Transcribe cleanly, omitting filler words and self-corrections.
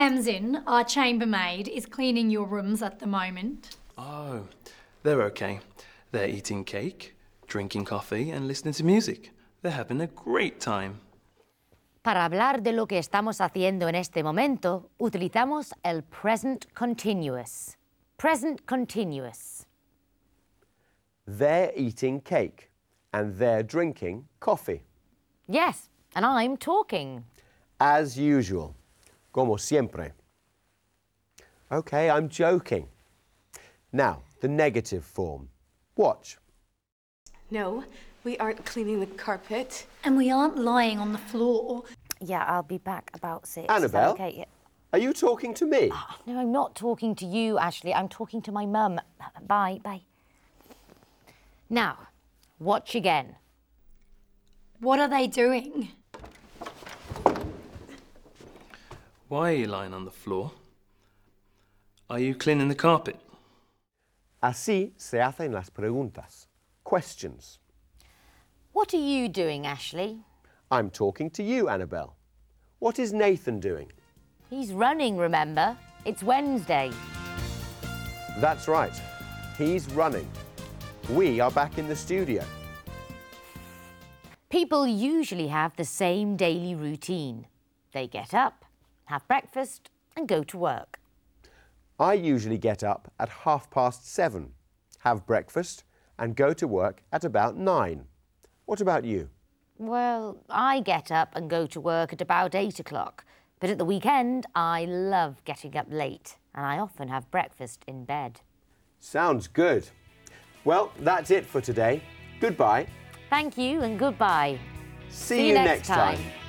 Tamsin, our chambermaid, is cleaning your rooms at the moment. Oh, they're okay. They're eating cake, drinking coffee and listening to music. They're having a great time. Para hablar de lo que estamos haciendo en este momento, utilizamos el present continuous. Present continuous. They're eating cake and they're drinking coffee. Yes, and I'm talking. As usual. Como siempre. OK, I'm joking. Now, the negative form. Watch. No, we aren't cleaning the carpet. And we aren't lying on the floor. Yeah, I'll be back about 6. Annabelle? Okay, yeah. Are you talking to me? Oh, no, I'm not talking to you, Ashley. I'm talking to my mum. Bye, bye. Now, watch again. What are they doing? Why are you lying on the floor? Are you cleaning the carpet? Así se hacen las preguntas. Questions. What are you doing, Ashley? I'm talking to you, Annabelle. What is Nathan doing? He's running, remember? It's Wednesday. That's right. He's running. We are back in the studio. People usually have the same daily routine. They get up, have breakfast and go to work. I usually get up at 7:30, have breakfast and go to work at about 9. What about you? Well, I get up and go to work at about 8 o'clock. But at the weekend, I love getting up late and I often have breakfast in bed. Sounds good. Well, that's it for today. Goodbye. Thank you and goodbye. See you next time.